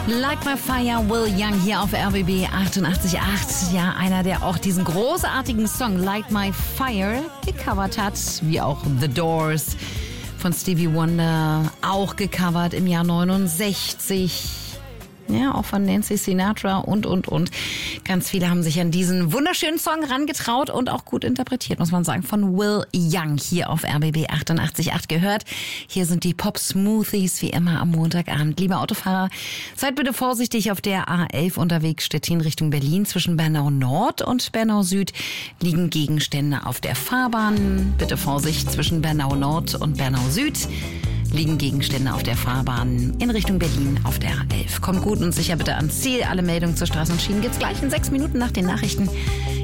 Like My Fire, Will Young hier auf RBB 88.8. Ja, einer, der auch diesen großartigen Song Like My Fire gecovert hat, wie auch The Doors von Stevie Wonder, auch gecovert im Jahr 69. Ja, auch von Nancy Sinatra und. Ganz viele haben sich an diesen wunderschönen Song rangetraut und auch gut interpretiert, muss man sagen, von Will Young hier auf RBB 88.8 gehört. Hier sind die Pop-Smoothies wie immer am Montagabend. Liebe Autofahrer, seid bitte vorsichtig auf der A11 unterwegs, Stettin Richtung Berlin. Zwischen Bernau Nord und Bernau Süd liegen Gegenstände auf der Fahrbahn. Bitte Vorsicht, zwischen Bernau Nord und Bernau Süd liegen Gegenstände auf der Fahrbahn in Richtung Berlin auf der A11. Kommt gut und sicher bitte ans Ziel. Alle Meldungen zur Straßen und Schienen gibt's gleich in 6 Minuten nach den Nachrichten.